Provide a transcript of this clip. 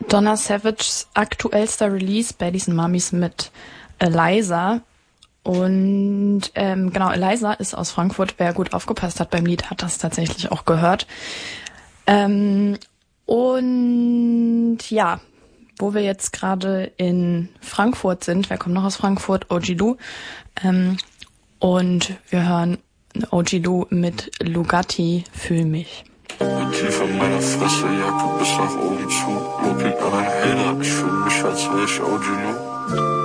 Donna Savages aktuellster Release, Baddies and Mummies mit Eliza. Und genau, Eliza ist aus Frankfurt. Wer gut aufgepasst hat beim Lied, hat das tatsächlich auch gehört. Und ja, wo wir jetzt gerade in Frankfurt sind, wer kommt noch aus Frankfurt? OG Lou. Und wir hören OG Lou mit Lugatti, Fühl mich. Die Tiefe meiner Fresse, Jacke bis nach oben zu. Lupin an ein Hater, ich fühl mich, als wär ich OG Lou.